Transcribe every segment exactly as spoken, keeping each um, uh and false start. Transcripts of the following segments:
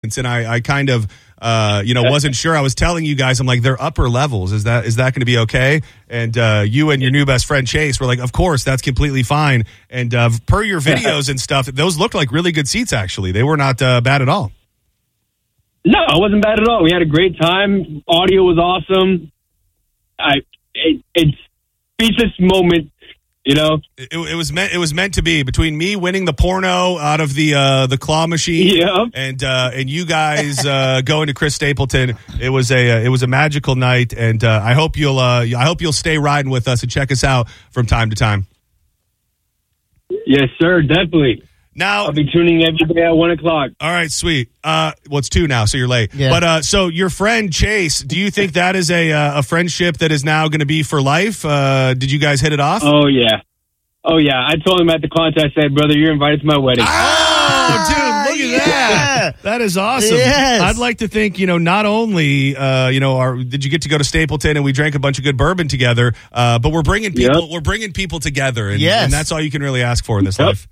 and I, I kind of, uh, you know, wasn't sure. I was telling you guys, I'm like, they're upper levels. Is that is that going to be okay? And uh, you and your new best friend Chase were like, of course, that's completely fine. And uh, per your videos and stuff, those looked like really good seats. Actually, they were not uh, bad at all. No, it wasn't bad at all. We had a great time. Audio was awesome. I it, it's speechless moment. You know, it, it was meant. It was meant to be between me winning the porno out of the uh, the claw machine, yeah. and uh, and you guys uh, going to Chris Stapleton. It was a it was a magical night, and uh, I hope you'll uh, I hope you'll stay riding with us and check us out from time to time. Yes, sir. Definitely. Now I'll be tuning every day at one o'clock. All right, sweet. Uh, well, it's two now, so you're late. Yeah. But uh, so your friend Chase, do you think that is a uh, a friendship that is now going to be for life? Uh, did you guys hit it off? Oh yeah, oh yeah. I told him at the contest, I said, "Brother, you're invited to my wedding." Oh, dude, look at yeah. that! That is awesome. Yes. I'd like to think, you know, not only, uh, you know, our, did you get to go to Stapleton and we drank a bunch of good bourbon together, uh, but we're bringing people, Yep. we're bringing people together, and, Yes. and that's all you can really ask for in this Yep. life.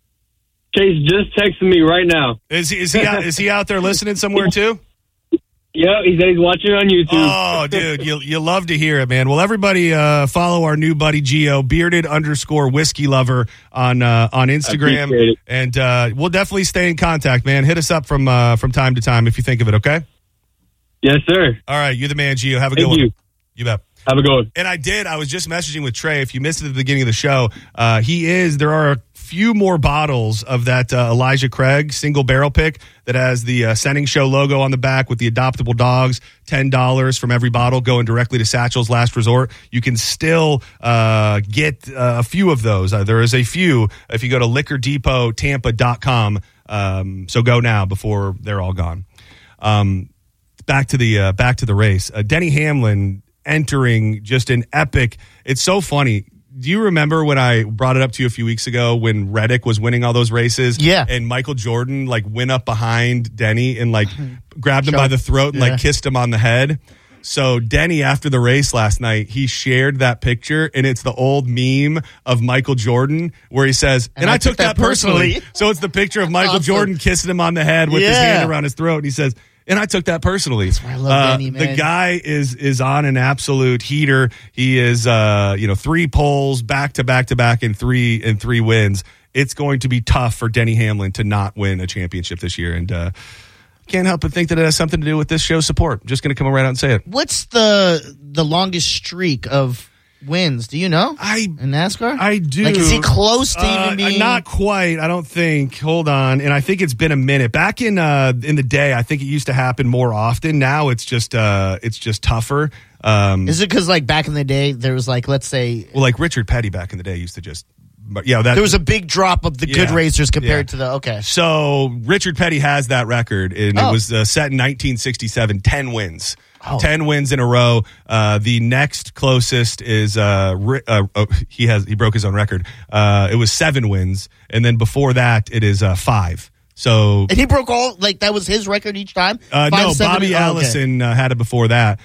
Chase just texted me right now. Is he is he out, is he out there listening somewhere too? Yeah, he said he's watching on YouTube. Oh, dude, you you love to hear it, man. Well, everybody uh, follow our new buddy Gio, bearded underscore whiskey lover on uh, on Instagram, appreciate it. and uh, we'll definitely stay in contact, man. Hit us up from uh, from time to time if you think of it. Okay. Yes, sir. All right, you're the man, Gio. Have a good Thank one. you. You bet. Have a good one. And I did. I was just messaging with Trey. If you missed it at the beginning of the show, uh, he is. There are a few more bottles of that uh, Elijah Craig single barrel pick that has the uh, Sending Show logo on the back with the adoptable dogs. ten dollars from every bottle going directly to Satchel's Last Resort. You can still uh, get uh, a few of those. Uh, there is a few if you go to liquor depot tampa dot com. Um, so go now before they're all gone. Um, back to the uh, back to the race. Uh, Denny Hamlin entering just an epic. It's so funny. Do you remember when I brought it up to you a few weeks ago when Reddick was winning all those races? Yeah. And Michael Jordan like went up behind Denny and like grabbed him by the throat and Yeah. like kissed him on the head. So Denny, after the race last night, he shared that picture, and it's the old meme of Michael Jordan where he says, and, and I, I took, took that, that personally. personally. So it's the picture of Michael awesome. Jordan kissing him on the head with yeah. his hand around his throat, and he says, and I took that personally. That's why I love uh, Denny, man. The guy is is on an absolute heater. He is, uh, you know, three poles back to back to back in three in three wins. It's going to be tough for Denny Hamlin to not win a championship this year, and uh, can't help but think that it has something to do with this show's support. I'm just going to come right out and say it. What's the the longest streak of wins? Do you know? I in NASCAR, I do. Like, is he close to uh, even being? Not quite. I don't think. Hold on, and I think it's been a minute. Back in uh, in the day, I think it used to happen more often. Now it's just uh, it's just tougher. Um, is it because like back in the day there was like let's say well, like Richard Petty back in the day used to just. But yeah, that, there was a big drop of the yeah, good racers compared yeah. to the okay. So Richard Petty has that record, and oh. it was uh, set in nineteen sixty-seven. Ten wins. Oh. Ten wins in a row. Uh, the next closest is uh, uh, oh, he has he broke his own record. Uh, it was seven wins, and then before that, it is uh, five. So and he broke all like that was his record each time. Uh, Five, no, seven, Bobby oh, okay. Allison uh, had it before that.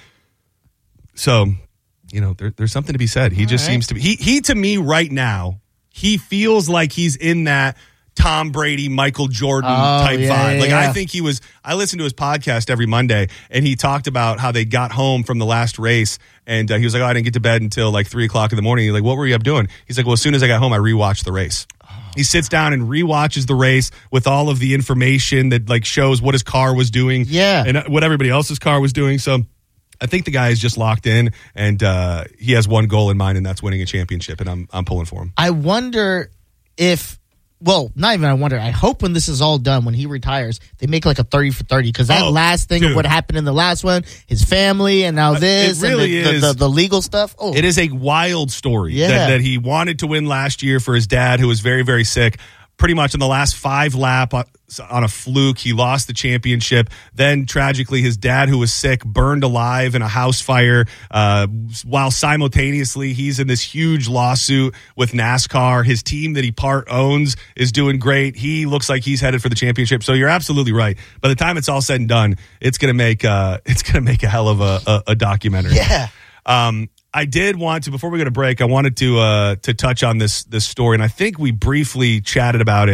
So you know, there, there's something to be said. He all just right. seems to be. He he to me right now, he feels like he's in that Tom Brady, Michael Jordan oh, type yeah, vibe. yeah, like yeah. I think he was. I listened to his podcast every Monday, and he talked about how they got home from the last race, and uh, he was like, "Oh, I didn't get to bed until like three o'clock in the morning." He's like, "What were you up doing?" He's like, "Well, as soon as I got home, I rewatched the race." He sits down and rewatches the race with all of the information that like shows what his car was doing, yeah, and what everybody else's car was doing. So. I think the guy is just locked in, and uh, he has one goal in mind, and that's winning a championship, and I'm I'm pulling for him. I wonder if, well, not even I wonder. I hope when this is all done, when he retires, they make like a thirty for thirty, because that oh, last thing dude. of what happened in the last one, his family, and now this, it really and the, is. the, the, the legal stuff. Oh, It is a wild story Yeah. that, that he wanted to win last year for his dad, who was very, very sick. Pretty much in the last five lap on a fluke, he lost the championship. Then tragically, his dad, who was sick, burned alive in a house fire. Uh, while simultaneously, he's in this huge lawsuit with NASCAR. His team that he part owns is doing great. He looks like he's headed for the championship. So you're absolutely right. By the time it's all said and done, it's gonna make uh, it's gonna make a hell of a, a, a documentary. yeah. Um, I did want to, before we go to break, I wanted to uh, to touch on this this story, and I think we briefly chatted about it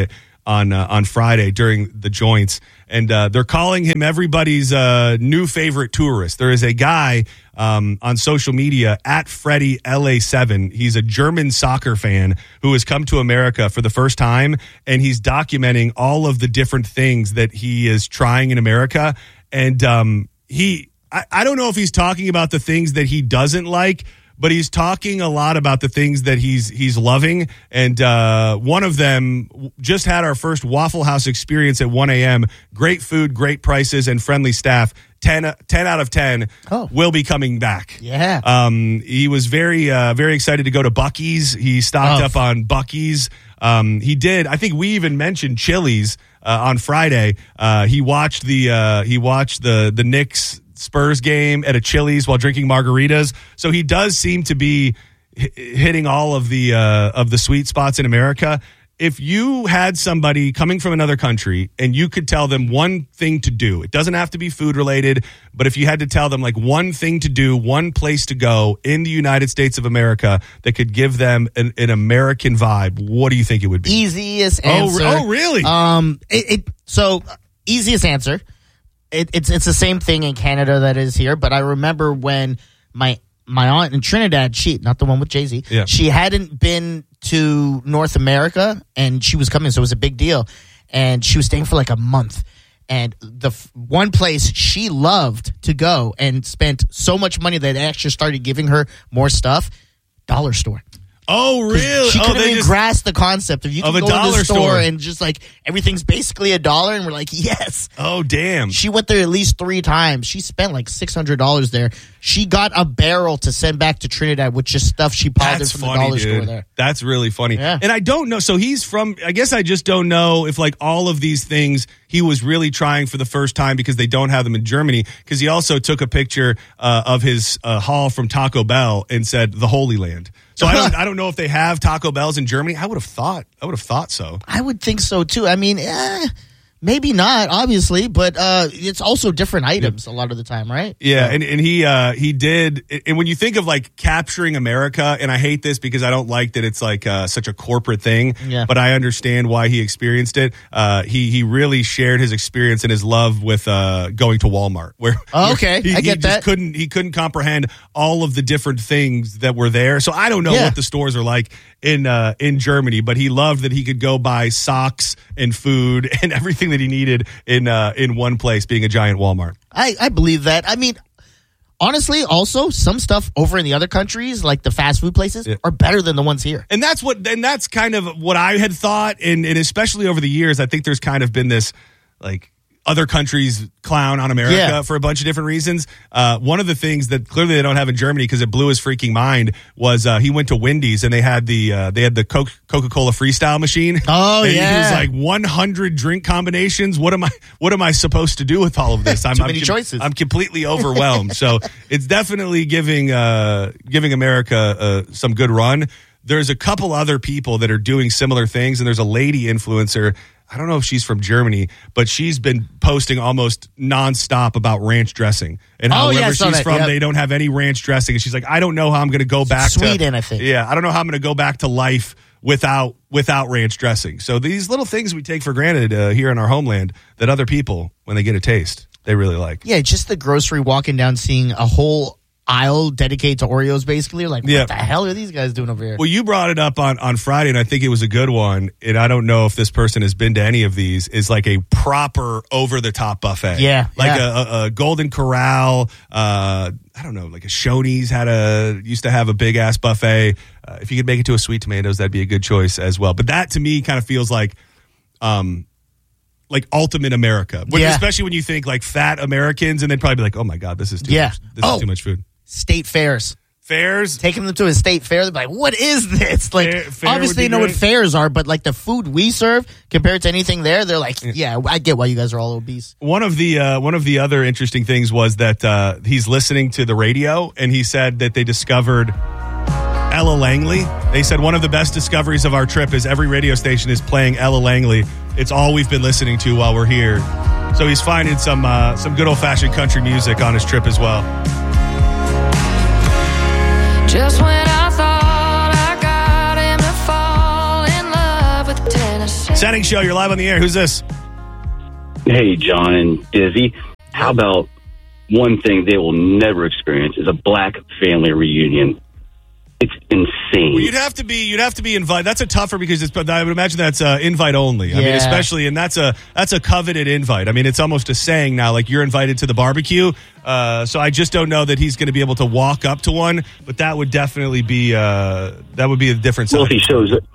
on uh, on Friday during the joints, and uh, they're calling him everybody's uh, new favorite tourist. There is a guy um, on social media at Freddie L A seven. He's a German soccer fan who has come to America for the first time, and he's documenting all of the different things that he is trying in America. And um, he, I, I don't know if he's talking about the things that he doesn't like, but he's talking a lot about the things that he's he's loving. And uh, one of them, just had our first Waffle House experience at one a.m. Great food, great prices, and friendly staff. ten, ten out of ten oh. will be coming back. Yeah. Um, he was very, uh, very excited to go to Buc-ee's. He stocked oh. up on Buc-ee's. Um, he did. I think we even mentioned Chili's uh, on Friday. Uh, he watched the uh, he watched the the Knicks Spurs game at a Chili's while drinking margaritas. So he does seem to be h- hitting all of the uh, of the sweet spots in America. If you had somebody coming from another country and you could tell them one thing to do, it doesn't have to be food related, but if you had to tell them like one thing to do, one place to go in the United States of America that could give them an, an American vibe, what do you think it would be? Easiest Oh, answer. oh really? Um, it, it so easiest answer. It, it's it's the same thing in Canada that is here. But I remember when my my aunt in Trinidad, she not the one with Jay-Z, Yeah. she hadn't been to North America, and she was coming, so it was a big deal. And she was staying for like a month. And the f- one place she loved to go and spent so much money that they actually started giving her more stuff, dollar store. Oh, really? She oh, couldn't they even just, grasp the concept of you can of a go in dollar the store, store. and just like everything's basically a dollar, and we're like, yes. oh, damn. She went there at least three times. She spent like six hundred dollars there. She got a barrel to send back to Trinidad with just stuff she piled in That's from funny, the dollar dude. store there. That's really funny. Yeah. And I don't know. So he's from, I guess I just don't know if like all of these things he was really trying for the first time because they don't have them in Germany. Because he also took a picture uh, of his uh, haul from Taco Bell and said the Holy Land. So I don't, I don't know if they have Taco Bells in Germany. I would have thought, I would have thought so. I would think so too. I mean, eh, maybe not, obviously, but uh, it's also different items a lot of the time, right? Yeah, So- and, and he uh, he did, and when you think of like capturing America, and I hate this because I don't like that it's like uh, such a corporate thing, Yeah. but I understand why he experienced it. Uh, he he really shared his experience and his love with uh, going to Walmart, where Oh, okay, he, I get he just that. couldn't he couldn't comprehend all of the different things that were there. So I don't know Yeah. what the stores are like in uh, in Germany, but he loved that he could go buy socks and food and everything that he needed in uh, in one place, being a giant Walmart. I, I believe that. I mean, honestly, also, some stuff over in the other countries, like the fast food places, Yeah. are better than the ones here. And that's what, and that's kind of what I had thought, and, and especially over the years, I think there's kind of been this, like, other countries clown on America Yeah. for a bunch of different reasons. Uh, one of the things that clearly they don't have in Germany because it blew his freaking mind was uh, he went to Wendy's and they had the uh, they had the Coke, Coca-Cola Freestyle machine. Oh, and yeah. he was like one hundred drink combinations. What am I? What am I supposed to do with all of this? I'm, Too I'm many com- choices. I'm completely overwhelmed. So it's definitely giving uh, giving America uh, some good run. There's a couple other people that are doing similar things, and there's a lady influencer. I don't know if she's from Germany, but she's been posting almost nonstop about ranch dressing and how Oh, yeah, I wherever saw she's that, from, yep. they don't have any ranch dressing. And she's like, I don't know how I'm going to go back to Sweden, I think. Yeah, I don't know how I'm going to go back to life without without ranch dressing. So these little things we take for granted uh, here in our homeland that other people, when they get a taste, they really like. Yeah, just the grocery, walking down, seeing a whole aisle dedicated to Oreos, basically. Like, what Yeah. the hell are these guys doing over here? Well, you brought it up on, on Friday, and I think it was a good one. And I don't know if this person has been to any of these. Is like a proper over the top buffet. Yeah, like yeah. A, a, a Golden Corral. Uh, I don't know, like a Shoney's had a used to have a big ass buffet. Uh, if you could make it to a Sweet Tomatoes, that'd be a good choice as well. But that to me kind of feels like, um, like ultimate America. When, Yeah. Especially when you think like fat Americans, and they'd probably be like, oh my god, this is too Yeah. much. This Oh. is too much food. State fairs. Fairs. Taking them to a state fair, they're like, what is this? Like, Fair- fair obviously would they be know what great. fairs are, but like the food we serve compared to anything there, they're like, yeah, I get why you guys are all obese. One of the uh, one of the other interesting things was that uh, he's listening to the radio, and he said that they discovered Ella Langley. They said one of the best discoveries of our trip is every radio station is playing Ella Langley. It's all we've been listening to while we're here. So he's finding some uh, some good old fashioned country music on his trip as well. Just when I thought I got him to fall in love with Tennessee. Setting Show, you're live on the air. Who's this? Hey, John and Dizzy. How about one thing they will never experience is a black family reunion. It's insane. Well, you'd have to be. You'd have to be invited. That's a tougher because it's. I would imagine that's uh, invite only. I Yeah. mean, especially, and that's a that's a coveted invite. I mean, it's almost a saying now. Like you're invited to the barbecue. Uh, so I just don't know that he's going to be able to walk up to one. But that would definitely be. Uh, that would be a different. Well, if he shows up,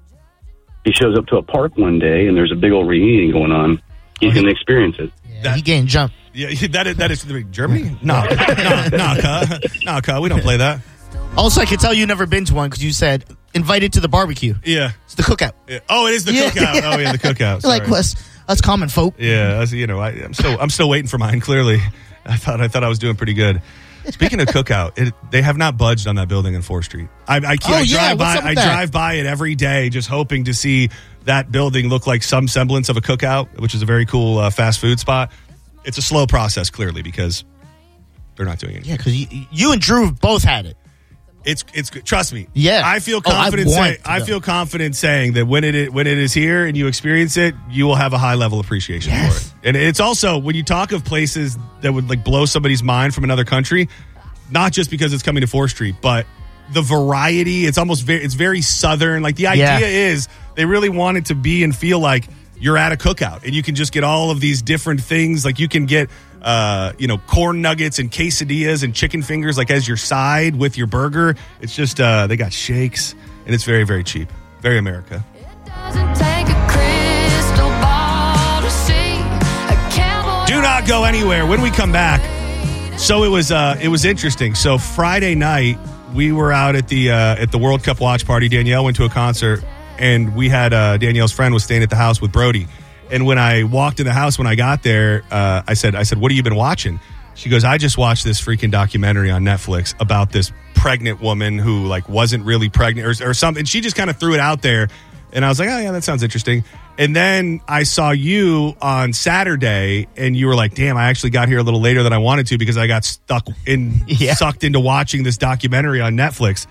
he shows up to a park one day and there's a big old reunion going on, he's going to experience it. Yeah, That- he getting jumped. Yeah, that is, that is Germany. No, no, no, cuh. no, cuh. We don't play that. Also, I can tell you never been to one because you said invited to the barbecue. Yeah. It's the cookout. yeah. Oh, it is the Yeah. cookout. Oh, yeah, the cookout. Sorry. Like us, us common folk. Yeah, as, you know, I, I'm still I'm still waiting for mine. Clearly, I thought I thought I was doing pretty good. Speaking of cookout, it, they have not budged on that building in fourth Street. I, I, can't, Oh, I yeah, drive what's by. up with I that? drive by it every day, just hoping to see that building look like some semblance of a cookout, which is a very cool uh, fast food spot. It's a slow process, clearly, because they're not doing it. Yeah, because you, you and Drew both had it. It's it's good. Trust me. Yeah. I feel Oh, I confident. want say, to I go. feel confident saying that when it is, when it is here and you experience it, you will have a high level appreciation Yes. for it. And it's also when you talk of places that would like blow somebody's mind from another country, not just because it's coming to fourth Street, but the variety. It's almost very it's very southern. Like the idea Yeah. is they really want it to be and feel like you're at a cookout and you can just get all of these different things. Like you can get. Uh, you know, corn nuggets and quesadillas and chicken fingers like as your side with your burger. It's just uh, they got shakes and it's very, very cheap. Very America. Doesn't take a crystal ball to see a cowboy. Do not go anywhere. When we come back, so it was uh, it was interesting. So Friday night we were out at the uh, at the World Cup watch party. Danielle went to a concert and we had uh, Danielle's friend was staying at the house with Brody. And when I walked in the house, when I got there, uh, I said, I said, what have you been watching? She goes, I just watched this freaking documentary on Netflix about this pregnant woman who like wasn't really pregnant or, or something. And she just kind of threw it out there. And I was like, oh, yeah, that sounds interesting. And then I saw you on Saturday and you were like, damn, I actually got here a little later than I wanted to because I got stuck in, Yeah. sucked into watching this documentary on Netflix.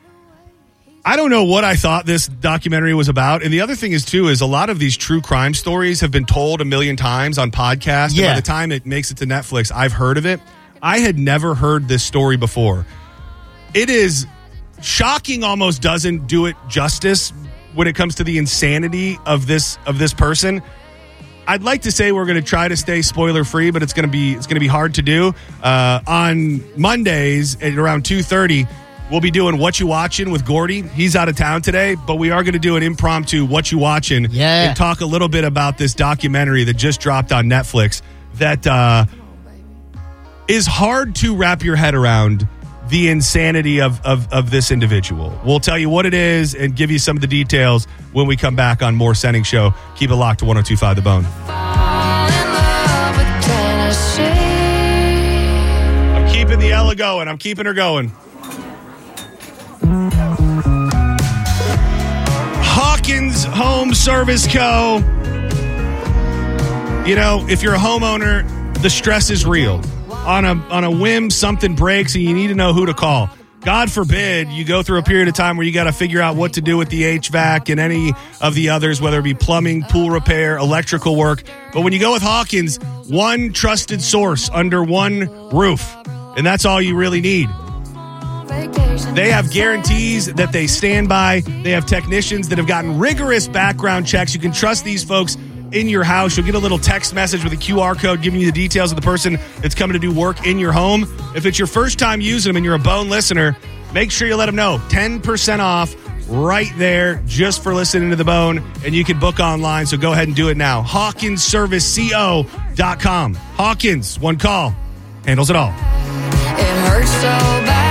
I don't know what I thought this documentary was about. And the other thing is, too, is a lot of these true crime stories have been told a million times on podcasts. Yeah. And by the time it makes it to Netflix, I've heard of it. I had never heard this story before. It is shocking, almost doesn't do it justice when it comes to the insanity of this of this person. I'd like to say we're going to try to stay spoiler free, but it's going to be it's going to be hard to do. Uh, on Mondays at around two thirty. We'll be doing What You Watching with Gordy. He's out of town today, but we are going to do an impromptu What You Watching Yeah. and talk a little bit about this documentary that just dropped on Netflix that uh, is hard to wrap your head around the insanity of, of, of this individual. We'll tell you what it is and give you some of the details when we come back on more Sending Show. Keep it locked to one oh two point five The Bone. Fall in love with Tennessee. I'm keeping the Ella going. I'm keeping her going. Hawkins Home Service Co. You know, if you're a homeowner, the stress is real. On a on a whim, something breaks and you need to know who to call. God forbid you go through a period of time where you got to figure out what to do with the H V A C and any of the others, whether it be plumbing, pool repair, electrical work. But when you go with Hawkins, one trusted source under one roof. And that's all you really need. They have guarantees that they stand by. They have technicians that have gotten rigorous background checks. You can trust these folks in your house. You'll get a little text message with a Q R code giving you the details of the person that's coming to do work in your home. If it's your first time using them and you're a Bone listener, make sure you let them know. ten percent off right there just for listening to The Bone, and you can book online, so go ahead and do it now. Hawkins Service Co dot com. Hawkins, one call, handles it all. It hurts so bad.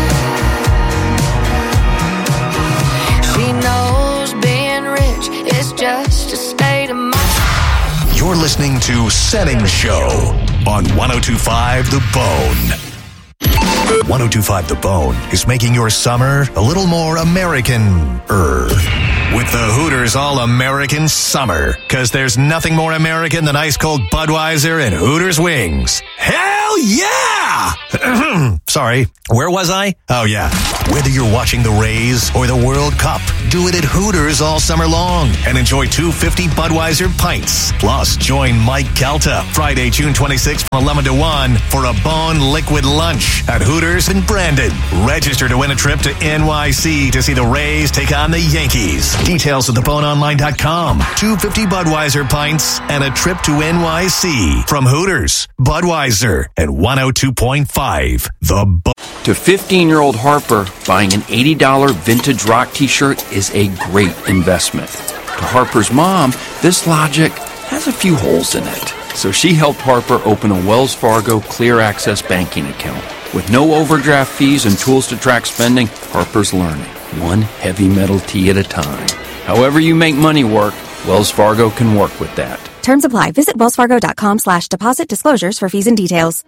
She knows being rich is just a state of mind. You're listening to Setting Show on one oh two point five The Bone. one oh two point five The Bone is making your summer a little more American-er. With the Hooters All-American Summer. Because there's nothing more American than ice-cold Budweiser and Hooters wings. Hell yeah! Sorry, where was I? Oh, yeah. Whether you're watching the Rays or the World Cup, do it at Hooters all summer long and enjoy two fifty Budweiser pints. Plus, join Mike Calta Friday, June twenty-sixth from eleven to one for a Bone Liquid Lunch at Hooters in Brandon. Register to win a trip to N Y C to see the Rays take on the Yankees. Details at the bone online dot com. two fifty Budweiser pints and a trip to N Y C from Hooters, Budweiser, and one oh two point five The Bone. To fifteen-year-old Harper, buying an eighty dollars vintage rock t-shirt is a great investment. To Harper's mom, this logic has a few holes in it. So she helped Harper open a Wells Fargo Clear Access banking account. With no overdraft fees and tools to track spending, Harper's learning, one heavy metal tee at a time. However you make money work, Wells Fargo can work with that. Terms apply. Visit wellsfargo.com slash deposit disclosures for fees and details.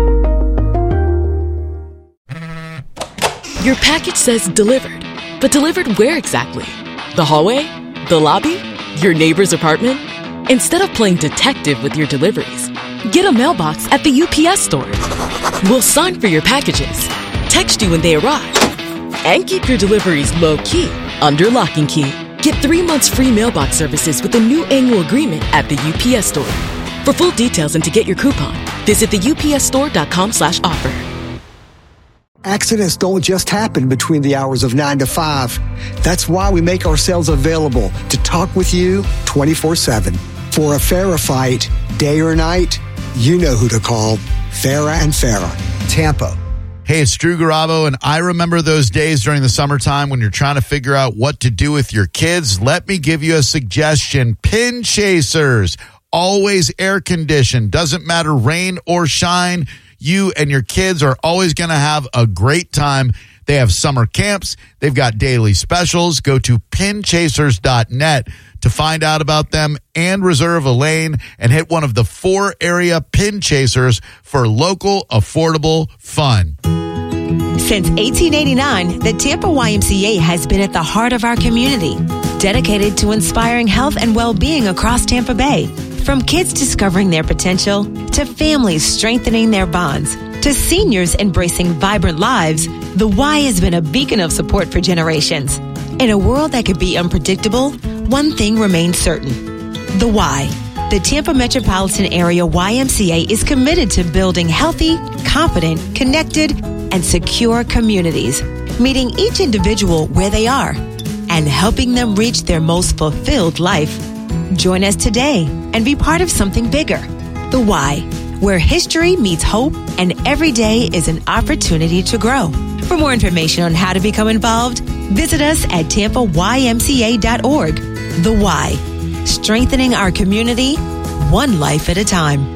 Your package says delivered, but delivered where exactly? The hallway? The lobby? Your neighbor's apartment? Instead of playing detective with your deliveries, get a mailbox at the U P S store. We'll sign for your packages, text you when they arrive, and keep your deliveries low-key under lock and key. Get three months free mailbox services with a new annual agreement at the U P S store. For full details and to get your coupon, visit the U P S store dot com slash offer. Accidents don't just happen between the hours of nine to five. That's why we make ourselves available to talk with you twenty-four seven. For a Farah fight, day or night, you know who to call. Farah and Farah, Tampa. Hey, it's Drew Garabo, and I remember those days during the summertime when you're trying to figure out what to do with your kids. Let me give you a suggestion. Pin Chasers, always air conditioned, doesn't matter rain or shine. You and your kids are always going to have a great time. They have summer camps. They've got daily specials. Go to pin chasers dot net to find out about them and reserve a lane and hit one of the four area Pin Chasers for local, affordable fun. Since eighteen eighty-nine, the Tampa Y M C A has been at the heart of our community, dedicated to inspiring health and well-being across Tampa Bay. From kids discovering their potential, to families strengthening their bonds, to seniors embracing vibrant lives, the Y has been a beacon of support for generations. In a world that could be unpredictable, one thing remains certain. The Y. The Tampa Metropolitan Area Y M C A is committed to building healthy, confident, connected, and secure communities, meeting each individual where they are, and helping them reach their most fulfilled life. Join us today and be part of something bigger. The Y, where history meets hope and every day is an opportunity to grow. For more information on how to become involved, visit us at tampa y m c a dot org. The Y, strengthening our community, one life at a time.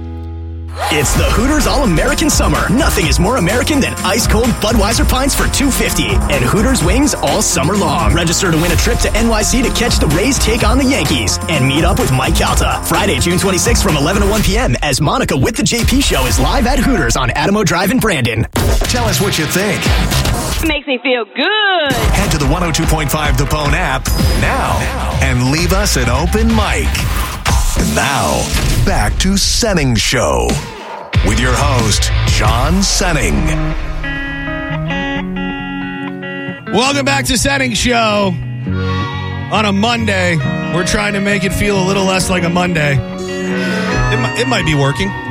It's the Hooters All-American Summer. Nothing is more American than ice-cold Budweiser pints for two dollars and fifty cents. And Hooters wings all summer long. Register to win a trip to N Y C to catch the Rays take on the Yankees. And meet up with Mike Calta. Friday, June twenty-sixth from eleven to one p.m. as Monica with the J P Show is live at Hooters on Adamo Drive in Brandon. Tell us what you think. It makes me feel good. Head to the one oh two point five The Bone app now and leave us an open mic. And now, back to Senning Show with your host, John Senning. Welcome back to Senning Show on a Monday. We're trying to make it feel a little less like a Monday. It might, it might be working.